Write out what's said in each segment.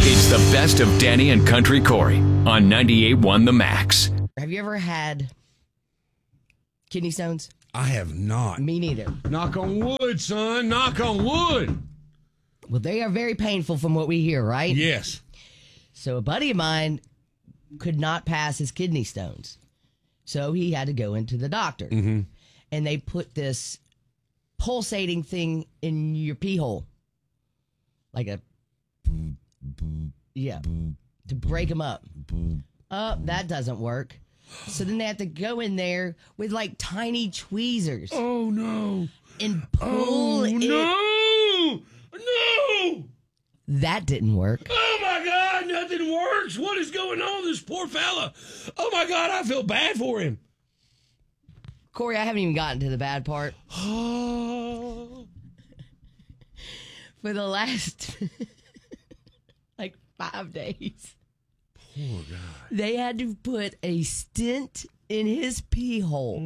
It's the best of Danny and Country Corey on 98.1 The Max. Have you ever had kidney stones? I have not. Me neither. Knock on wood, son. Knock on wood. Well, they are very painful from what we hear, right? Yes. So a buddy of mine could not pass his kidney stones. So he had to go into the doctor. Mm-hmm. And they put this pulsating thing in your pee hole. Like a... Yeah. To break them up. Oh, that doesn't work. So then they have to go in there with like tiny tweezers. Oh, no. And pull it. No. No. That didn't work. Oh, my God. Nothing works. What is going on with this poor fella? Oh, my God. I feel bad for him. Corey, I haven't even gotten to the bad part. Oh. For the last like 5 days. Poor guy. They had to put a stent in his pee hole.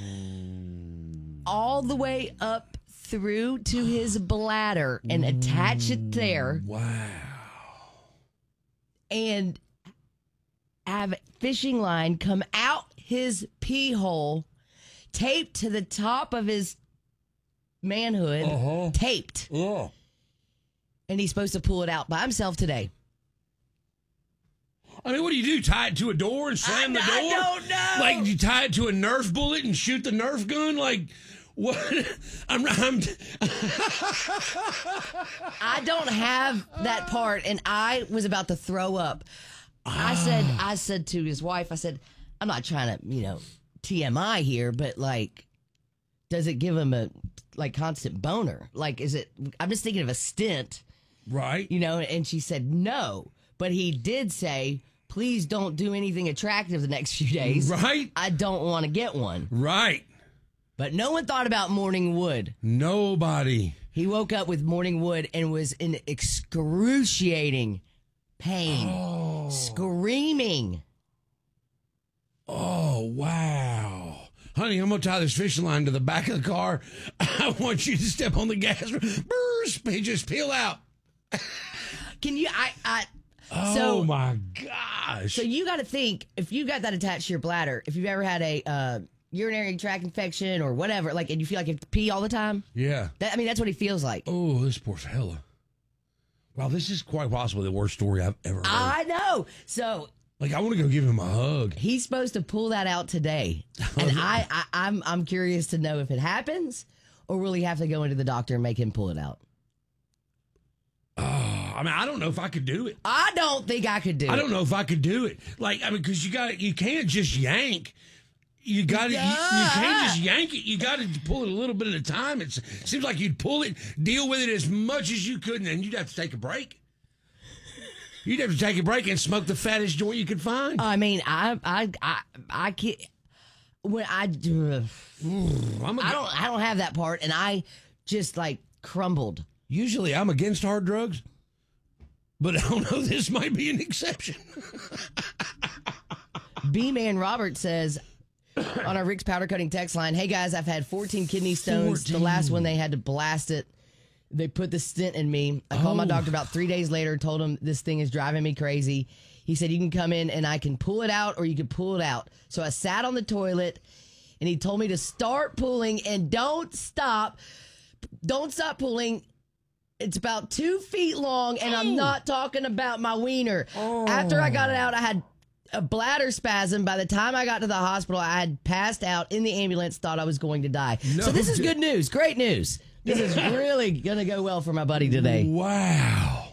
All the way up through to his bladder and attach it there. Wow. And have fishing line come out his pee hole, taped to the top of his manhood, taped. Yeah. And he's supposed to pull it out by himself today. I mean, what do? Tie it to a door and slam the door? I don't know. Like, you tie it to a Nerf bullet and shoot the Nerf gun? Like, what? I'm I don't have that part, and I was about to throw up. I said to his wife, I said, I'm not trying to, TMI here, but like, does it give him a constant boner? Like, is it? I'm just thinking of a stent, right? And she said no, but he did say, please don't do anything attractive the next few days. Right? I don't want to get one. Right. But no one thought about morning wood. Nobody. He woke up with morning wood and was in excruciating pain, screaming. Oh, wow. Honey, I'm going to tie this fishing line to the back of the car. I want you to step on the gas. Just peel out. Can you, Oh, my gosh. So you got to think, if you got that attached to your bladder, if you've ever had a urinary tract infection or whatever, like, and you feel like you have to pee all the time. Yeah. That's what he feels like. Oh, this poor fella. Wow, this is quite possibly the worst story I've ever heard. I know. So... Like, I want to go give him a hug. He's supposed to pull that out today. And I'm curious to know if it happens, or will he have to go into the doctor and make him pull it out? I don't know if I could do it. I don't think I could do it. I don't know if I could do it. Like, because you can't just yank. You got to, you can't just yank it. You got to pull it a little bit at a time. It seems like you'd pull it, deal with it as much as you could, and then you'd have to take a break. You'd have to take a break and smoke the fattest joint you could find. I mean, I can't. When I don't have that part, and I just like crumbled. Usually, I'm against hard drugs, but I don't know. This might be an exception. B-Man Robert says on our Rick's Powder Cutting text line, "Hey guys, I've had 14 kidney stones. 14. The last one they had to blast it. They put the stent in me. I called my doctor about 3 days later, told him this thing is driving me crazy. He said, you can come in and I can pull it out or you can pull it out. So I sat on the toilet and he told me to start pulling and don't stop. Don't stop pulling. It's about 2 feet long and I'm not talking about my wiener. After I got it out, I had a bladder spasm. By the time I got to the hospital, I had passed out in the ambulance, thought I was going to die. So this is good news. Great news. This is really going to go well for my buddy today. Wow.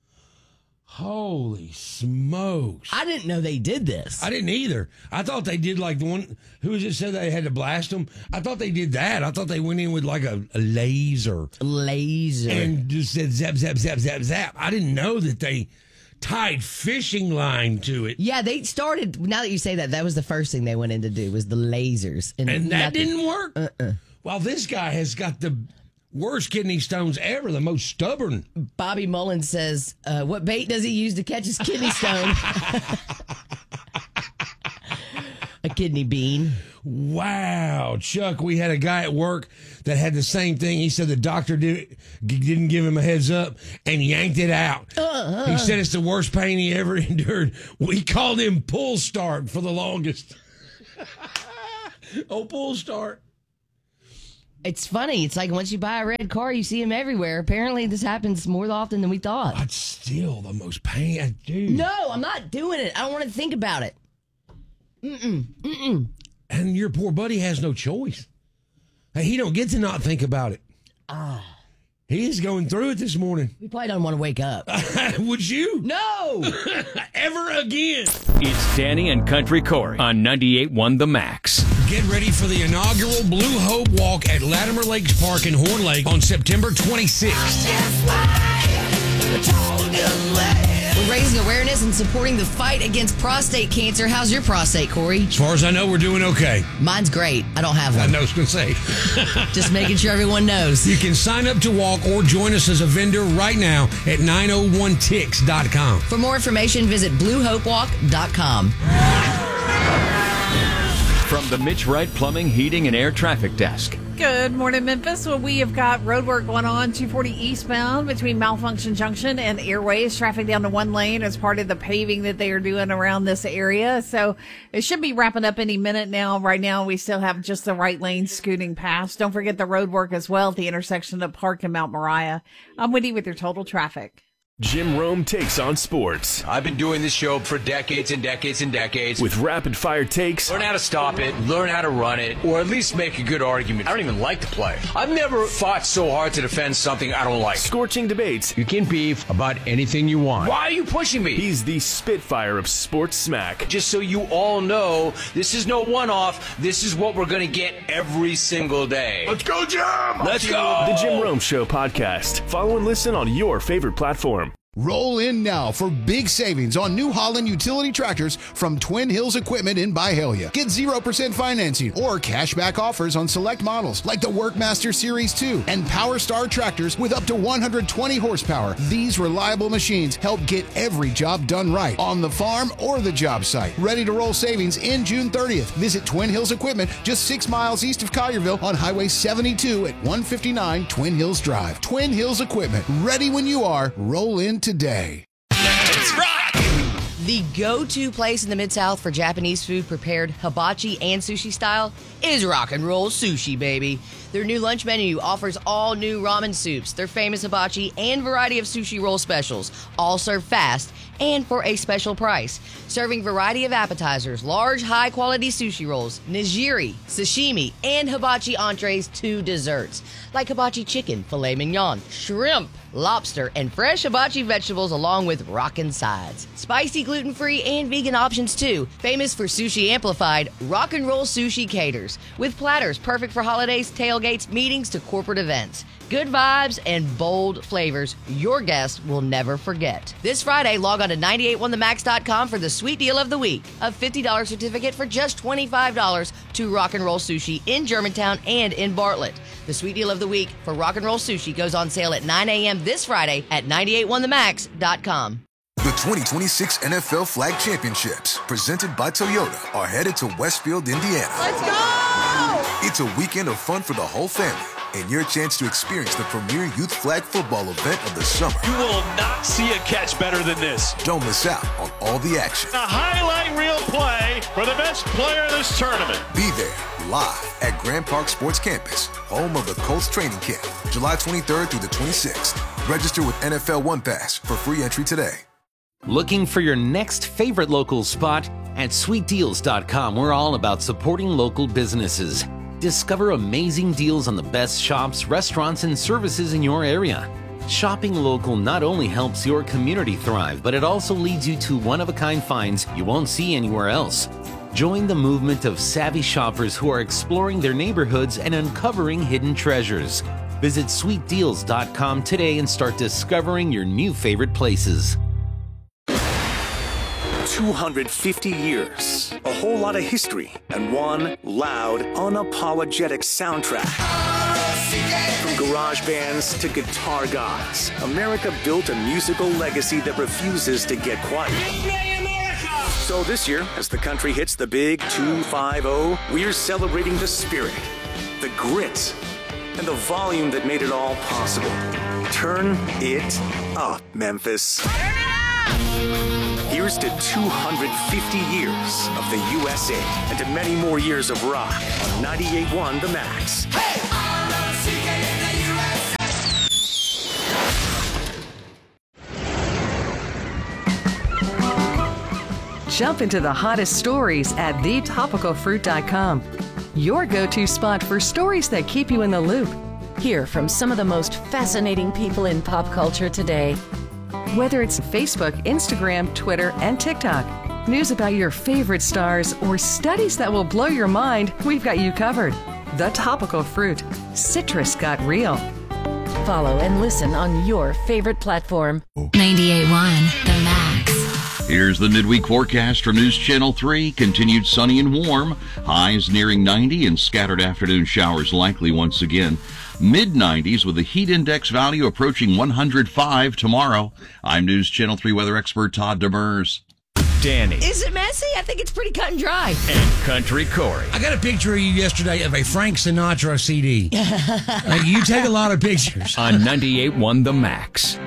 Holy smokes. I didn't know they did this. I didn't either. I thought they did like the one, who was it said they had to blast them? I thought they did that. I thought they went in with like a laser. And just said zap, zap, zap, zap, zap. I didn't know that they tied fishing line to it. Yeah, they started, now that you say that, that was the first thing they went in to do was the lasers. And that didn't work? Well, this guy has got the worst kidney stones ever, the most stubborn. Bobby Mullins says, what bait does he use to catch his kidney stone? A kidney bean. Wow, Chuck, we had a guy at work that had the same thing. He said the doctor didn't give him a heads up and yanked it out. He said it's the worst pain he ever endured. We called him Pull Start for the longest. Pull Start. It's funny. It's like once you buy a red car, you see them everywhere. Apparently, this happens more often than we thought. That's still the most pain, dude. No, I'm not doing it. I don't want to think about it. And your poor buddy has no choice. Hey, he don't get to not think about it. He is going through it this morning. We probably don't want to wake up. Would you? No! Ever again. It's Danny and Country Corey on 98.1 The Max. Get ready for the inaugural Blue Hope Walk at Latimer Lakes Park in Horn Lake on September 26th. We're raising awareness and supporting the fight against prostate cancer. How's your prostate, Corey? As far as I know, we're doing okay. Mine's great. I don't have I one. know what I was going to say. Just making sure everyone knows. You can sign up to walk or join us as a vendor right now at 901tix.com. For more information, visit bluehopewalk.com. From the Mitch Wright Plumbing, Heating, and Air Traffic Desk. Good morning, Memphis. Well, we have got road work going on 240 eastbound between Malfunction Junction and Airways. Traffic down to one lane as part of the paving that they are doing around this area. So it should be wrapping up any minute now. Right now, we still have just the right lane scooting past. Don't forget the road work as well at the intersection of Park and Mount Moriah. I'm Woody with your total traffic. Jim Rome takes on sports. I've been doing this show for decades and decades and decades. With rapid-fire takes. Learn how to stop it, learn how to run it, or at least make a good argument. I don't even like to play. I've never fought so hard to defend something I don't like. Scorching debates. You can beef about anything you want. Why are you pushing me? He's the Spitfire of sports smack. Just so you all know, this is no one-off. This is what we're going to get every single day. Let's go, Jim! Let's go! The Jim Rome Show podcast. Follow and listen on your favorite platform. Roll in now for big savings on New Holland utility tractors from Twin Hills Equipment in Byhalia. Get 0% financing or cashback offers on select models like the Workmaster Series 2 and Power Star tractors with up to 120 horsepower. These reliable machines help get every job done right on the farm or the job site. Ready to roll savings in June 30th. Visit Twin Hills Equipment just 6 miles east of Collierville on Highway 72 at 159 Twin Hills Drive. Twin Hills Equipment. Ready when you are. Roll in today. Let's rock! The go-to place in the Mid-South for Japanese food prepared hibachi and sushi style is Rock and Roll Sushi, baby. Their new lunch menu offers all new ramen soups, their famous hibachi, and variety of sushi roll specials, all served fast and for a special price. Serving variety of appetizers, large, high-quality sushi rolls, nigiri, sashimi, and hibachi entrees to desserts, like hibachi chicken, filet mignon, shrimp, lobster, and fresh hibachi vegetables along with rockin' sides. Spicy, gluten-free, and vegan options too. Famous for sushi amplified, Rock and Roll Sushi caters, with platters perfect for holidays, tailgates, meetings to corporate events. Good vibes and bold flavors your guests will never forget. This Friday, log on to 981themax.com for the sweet deal of the week. A $50 certificate for just $25 to Rock and Roll Sushi in Germantown and in Bartlett. The sweet deal of the week for Rock and Roll Sushi goes on sale at 9 a.m. this Friday at 981themax.com. The 2026 NFL Flag Championships, presented by Toyota, are headed to Westfield, Indiana. Let's go! It's a weekend of fun for the whole family and your chance to experience the premier youth flag football event of the summer. You will not see a catch better than this. Don't miss out on all the action. A highlight reel play for the best player of this tournament. Be there live at Grand Park Sports Campus, home of the Colts training camp, July 23rd through the 26th. Register with NFL One Pass for free entry today. Looking for your next favorite local spot? At sweetdeals.com, we're all about supporting local businesses. Discover amazing deals on the best shops, restaurants, and services in your area. Shopping local not only helps your community thrive, but it also leads you to one-of-a-kind finds you won't see anywhere else. Join the movement of savvy shoppers who are exploring their neighborhoods and uncovering hidden treasures. Visit sweetdeals.com today and start discovering your new favorite places. 250 years. A whole lot of history and one loud, unapologetic soundtrack. From garage bands to guitar gods, America built a musical legacy that refuses to get quiet. So this year, as the country hits the big 250, we're celebrating the spirit, the grit, and the volume that made it all possible. Turn it up, Memphis. Turn it up! Here's to 250 years of the USA and to many more years of rock on 98.1 The Max. Hey! Jump into the hottest stories at thetopicalfruit.com. Your go-to spot for stories that keep you in the loop. Hear from some of the most fascinating people in pop culture today. Whether it's Facebook, Instagram, Twitter, and TikTok, news about your favorite stars, or studies that will blow your mind, we've got you covered. The Topical Fruit. Citrus got real. Follow and listen on your favorite platform. 98.1 The Max. Here's the midweek forecast from News Channel 3. Continued sunny and warm. Highs nearing 90 and scattered afternoon showers likely once again. Mid-90s with the heat index value approaching 105 tomorrow. I'm News Channel 3 weather expert Todd Demers. Danny. Is it messy? I think it's pretty cut and dry. And Country Corey. I got a picture of you yesterday of a Frank Sinatra CD. You take a lot of pictures. On 98.1 The Max.